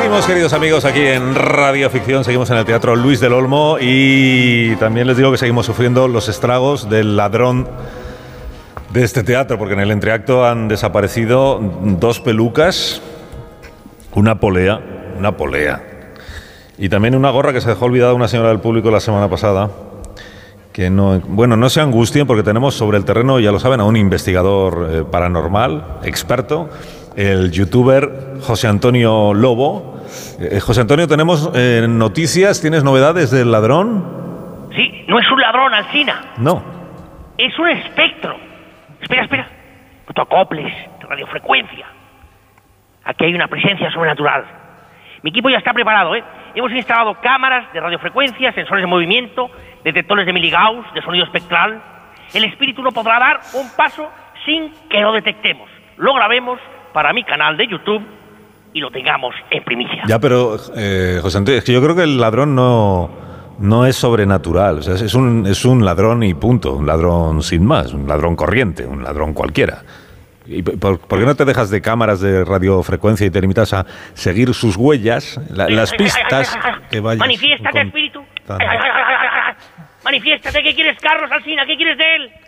Seguimos, queridos amigos, aquí en Radio Ficción, seguimos en el Teatro Luis del Olmo y también les digo que seguimos sufriendo los estragos del ladrón de este teatro, porque en el entreacto han desaparecido 2 pelucas, una polea y también una gorra que se dejó olvidada una señora del público la semana pasada. Que no se angustien porque tenemos sobre el terreno, ya lo saben, a un investigador paranormal, experto, el youtuber José Antonio Lobo. José Antonio, tenemos noticias, ¿tienes novedades del ladrón? Sí, no es un ladrón, Alsina. No. Es un espectro. Espera. No te acoples, de radiofrecuencia. Aquí hay una presencia sobrenatural. Mi equipo ya está preparado, ¿eh? Hemos instalado cámaras de radiofrecuencia, sensores de movimiento, detectores de miligauss, de sonido espectral. El espíritu no podrá dar un paso sin que lo detectemos. Lo grabemos para mi canal de YouTube y lo tengamos en primicia. Ya, pero, José Antonio, es que yo creo que el ladrón no es sobrenatural. O sea, es un ladrón y punto. Un ladrón sin más. Un ladrón corriente. Un ladrón cualquiera. ¿Y por qué no te dejas de cámaras de radiofrecuencia y te limitas a seguir sus huellas, las pistas que vayas? Manifiéstate, espíritu. Manifiéstate, ¿qué quieres, Carlos Alsina? ¿Qué quieres de él?